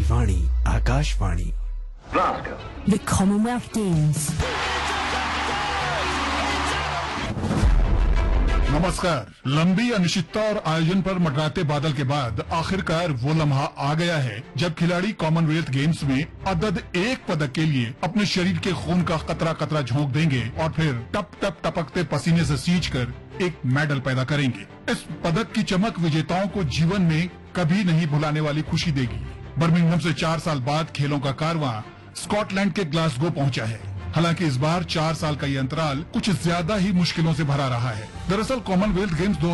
Vani Akashvani. The Commonwealth Games. नमस्कार। लंबी अनिश्चितता और आयोजन पर मंडराते बादल के बाद आखिरकार वो लम्हा आ गया है जब खिलाड़ी कॉमनवेल्थ गेम्स में अदद एक पदक के लिए अपने शरीर के खून का कतरा कतरा झोंक देंगे और फिर टप टप टपकते पसीने से सींच कर एक मेडल पैदा करेंगे। इस पदक की चमक विजेताओं को जीवन में कभी नहीं भुलाने वाली खुशी देगी। बर्मिंघम से 4 साल बाद खेलों का कारवां स्कॉटलैंड के ग्लासगो पहुंचा है। हालांकि इस बार 4 साल का ये अंतराल कुछ ज्यादा ही मुश्किलों से भरा रहा है। दरअसल कॉमनवेल्थ गेम्स